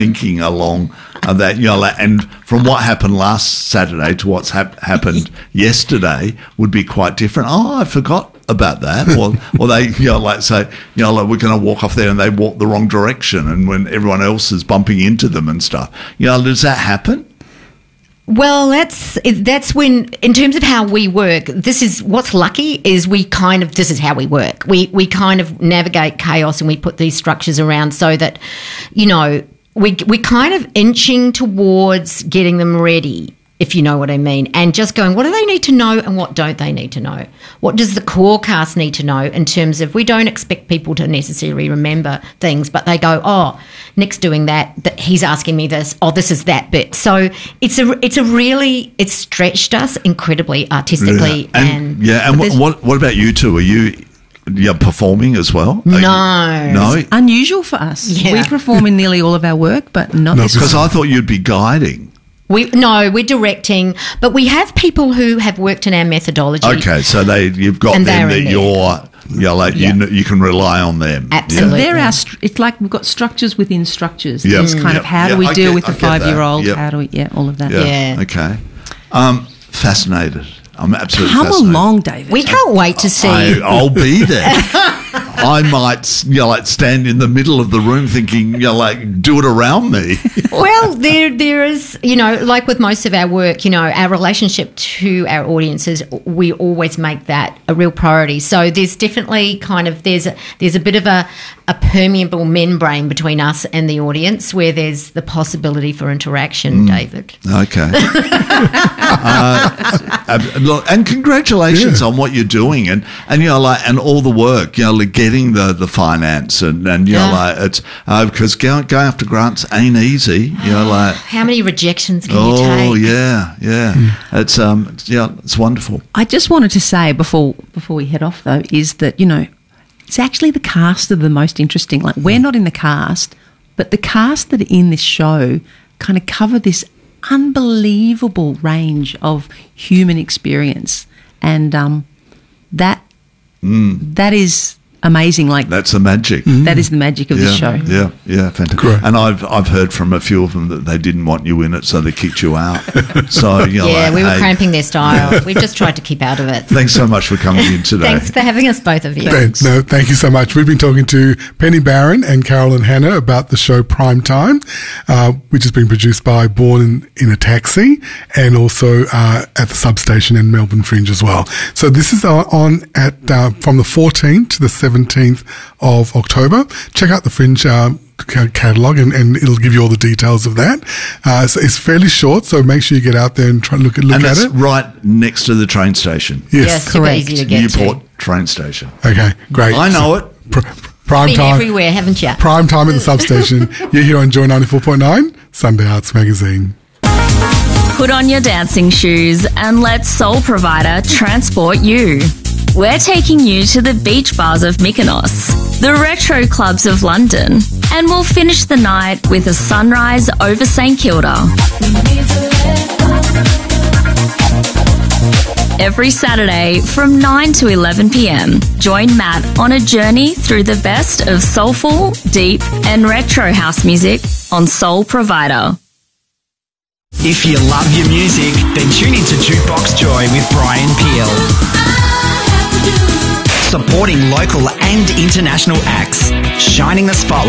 thinking along that, and from what happened last Saturday to what's happened yesterday would be quite different. Oh, I forgot about that. or they, say, we're going to walk off there and they walk the wrong direction, and when everyone else is bumping into them and stuff. Does that happen? Well, that's when, in terms of how we work, this is what's lucky is this is how we work. We kind of navigate chaos and we put these structures around so that, we're kind of inching towards getting them ready, if you know what I mean, and just going, what do they need to know and what don't they need to know? What does the core cast need to know in terms of, we don't expect people to necessarily remember things, but they go, oh, Nick's doing that he's asking me this, oh, this is that bit. So it's stretched us incredibly artistically. What about you two? Are you performing as well? No. It's unusual for us. Yeah. We perform in nearly all of our work, but not this because I thought you'd be guiding. We're directing, but we have people who have worked in our methodology. Okay, so you've got them that you can rely on them. Absolutely. They're it's like we've got structures within structures. Yeah. It's kind of how do we deal with the 5-year-old? Yep. How do we, all of that. Yeah. Okay. Fascinated. I'm absolutely Come fascinated. along, David. We can't wait to see. I'll be there. I might, stand in the middle of the room thinking, do it around me. Well, there is, like with most of our work, our relationship to our audiences, we always make that a real priority. So there's definitely there's a bit of a permeable membrane between us and the audience where there's the possibility for interaction, David. Okay. And congratulations on what you're doing and all the work, getting the finance and it's because going after grants ain't easy, how many rejections can you take? Oh yeah. It's wonderful. I just wanted to say before we head off though is that it's actually the cast that are the most interesting. Like we're not in the cast, but the cast that are in this show kind of cover this unbelievable range of human experience, and that is amazing. Like that's the magic. That is the magic of the show. Yeah, fantastic. Great. And I've heard from a few of them that they didn't want you in it, so they kicked you out. So we were cramping their style. We've just tried to keep out of it. Thanks so much for coming in today. Thanks for having us, both of you. No, thank you so much. We've been talking to Penny Barron and Carolyn Hanna about the show Prime Time, which has been produced by Born in a Taxi and also at the Substation and Melbourne Fringe as well. So this is on at from the 14th to the 17th of October. Check out the Fringe catalogue and it'll give you all the details of that. So it's fairly short, so make sure you get out there and try look at it. And that's right next to the train station. Yes, correct. Easy to get Newport train station. Okay, great. I know it. Prime Been time everywhere, haven't you? Prime time at the Substation. You're here on Joy 94.9, Sunday Arts Magazine. Put on your dancing shoes and let Soul Provider transport you. We're taking you to the beach bars of Mykonos, the retro clubs of London, and we'll finish the night with a sunrise over St Kilda. Every Saturday from 9 to 11 p.m, join Matt on a journey through the best of soulful, deep and retro house music on Soul Provider. If you love your music, then tune into Jukebox Joy with Brian Peel. Supporting local and international acts, shining the spotlight